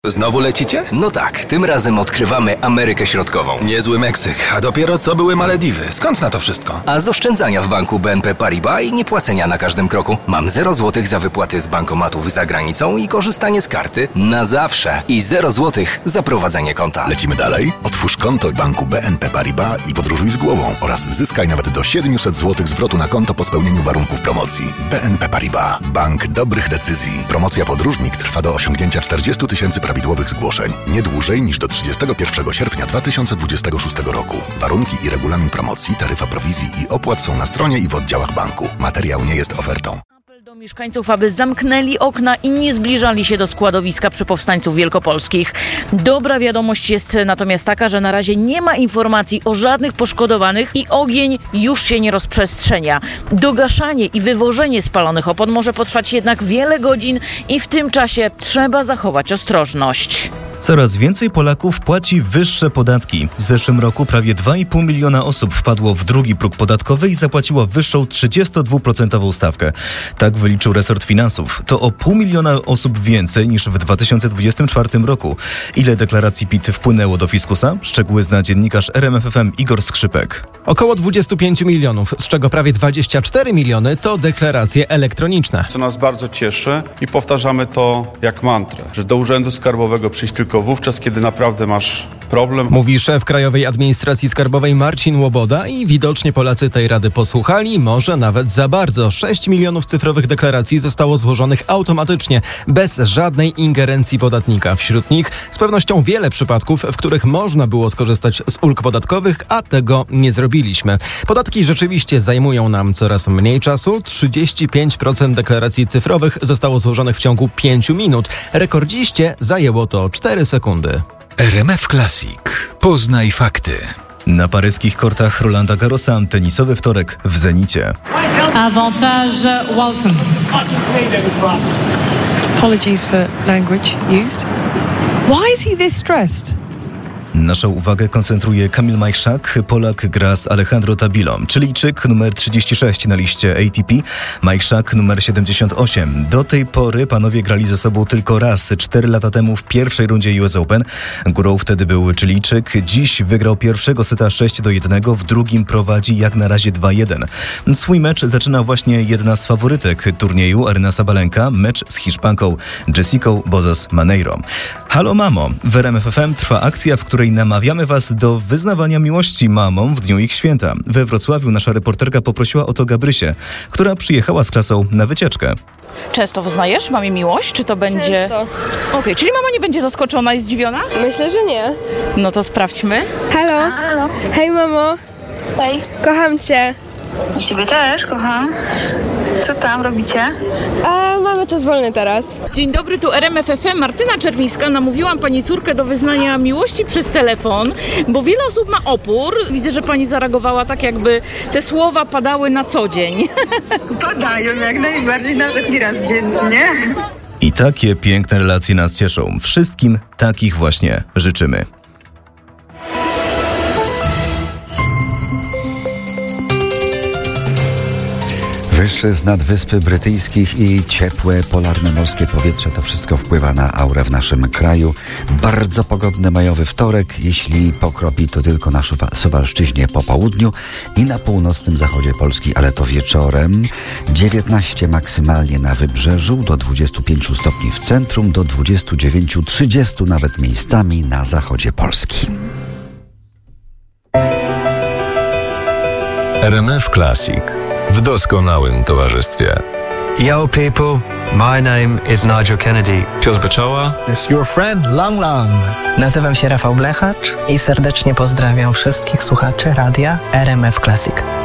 Znowu lecicie? No tak, tym razem odkrywamy Amerykę Środkową. Niezły Meksyk, a dopiero co były Malediwy. Skąd na to wszystko? A z oszczędzania w banku BNP Paribas i niepłacenia na każdym kroku. Mam 0 zł za wypłaty z bankomatów za granicą i korzystanie z karty na zawsze. I 0 zł za prowadzenie konta. Lecimy dalej? Otwórz konto w banku BNP Paribas i podróżuj z głową oraz zyskaj nawet do 700 zł zwrotu na konto po spełnieniu warunków promocji. BNP Paribas. Bank dobrych decyzji. Promocja podróżnik trwa do osiągnięcia 40 000 prawidłowych zgłoszeń. Nie dłużej niż do 31 sierpnia 2026 roku. Warunki i regulamin promocji, taryfa prowizji i opłat są na stronie i w oddziałach banku. Materiał nie jest ofertą. Apel do mieszkańców, aby zamknęli okna i nie zbliżali się do składowiska przy powstańców wielkopolskich. Dobra wiadomość jest natomiast taka, że na razie nie ma informacji o żadnych poszkodowanych i ogień już się nie rozprzestrzenia. Dogaszanie i wywożenie spalonych opon może potrwać jednak wiele godzin i w tym czasie trzeba zachować ostrożność. Coraz więcej Polaków płaci wyższe podatki. W zeszłym roku prawie 2,5 miliona osób wpadło w drugi próg podatkowy i zapłaciło wyższą 32% stawkę. Tak wyliczył resort finansów. To o 0,5 miliona osób więcej niż w 2024 roku. Ile deklaracji PIT wpłynęło do fiskusa? Szczegóły zna dziennikarz RMF FM Igor Skrzypek. Około 25 milionów, z czego prawie 24 miliony to deklaracje elektroniczne. Co nas bardzo cieszy i powtarzamy to jak mantrę, że do Urzędu Skarbowego przyjść tylko wówczas, kiedy naprawdę masz problem. Mówi szef Krajowej Administracji Skarbowej Marcin Łoboda i widocznie Polacy tej rady posłuchali, może nawet za bardzo. 6 milionów cyfrowych deklaracji zostało złożonych automatycznie, bez żadnej ingerencji podatnika. Wśród nich z pewnością wiele przypadków, w których można było skorzystać z ulg podatkowych, a tego nie zrobiliśmy. Podatki rzeczywiście zajmują nam coraz mniej czasu. 35% deklaracji cyfrowych zostało złożonych w ciągu 5 minut. Rekordziście zajęło to 4 sekundy. RMF Classic. Poznaj fakty. Na paryskich kortach Rolanda Garrosa tenisowy wtorek w zenicie. Avantage Walton. Apologies for language used. Why is he this stressed? Naszą uwagę koncentruje Kamil Majchrzak. Polak gra z Alejandro Tabilą. Chilijczyk numer 36 na liście ATP, Majchrzak numer 78. Do tej pory panowie grali ze sobą tylko raz, 4 lata temu w pierwszej rundzie US Open. Górą wtedy był Chilijczyk. Dziś wygrał pierwszego seta 6-1, w drugim prowadzi jak na razie 2-1. Swój mecz zaczyna właśnie jedna z faworytek turnieju, Aryna Sabalenka, mecz z Hiszpanką Jessicą Bozas-Maneiro. Halo mamo, w RMF FM trwa akcja, w której namawiamy was do wyznawania miłości mamom w dniu ich święta. We Wrocławiu nasza reporterka poprosiła o to Gabrysię, która przyjechała z klasą na wycieczkę. Często wyznajesz mamie miłość? Czy to będzie... Często. Okej, czyli mama nie będzie zaskoczona i zdziwiona? Myślę, że nie. No to sprawdźmy. Halo. Halo. Hej, mamo. Hej. Kocham cię. Ciebie też, kocham. Co tam robicie? Mamy czas wolny teraz. Dzień dobry, tu RMF FM. Martyna Czerwińska. Namówiłam pani córkę do wyznania miłości przez telefon, bo wiele osób ma opór. Widzę, że pani zareagowała tak, jakby te słowa padały na co dzień. Padają jak najbardziej, nawet nie raz dziennie. I takie piękne relacje nas cieszą. Wszystkim takich właśnie życzymy. Wyższy z nad Wysp Brytyjskich i ciepłe, polarne morskie powietrze, to wszystko wpływa na aurę w naszym kraju. Bardzo pogodny majowy wtorek, jeśli pokropi to tylko na Suwalszczyźnie po południu i na północnym zachodzie Polski, ale to wieczorem. 19 maksymalnie na wybrzeżu, do 25 stopni w centrum, do 29-30 nawet miejscami na zachodzie Polski. RMF Classic. W doskonałym towarzystwie. Yo people, my name is Nigel Kennedy. Piotr Byczała. It's your friend Lang Lang. Nazywam się Rafał Blechacz i serdecznie pozdrawiam wszystkich słuchaczy radia RMF Classic.